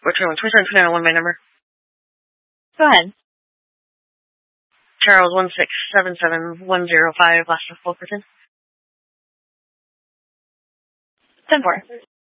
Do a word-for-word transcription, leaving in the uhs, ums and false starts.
Which one? twenty-seven twenty-nine, one my number. Go ahead. Charles, one six seven seven one zero five, last of Fulkerton. ten four.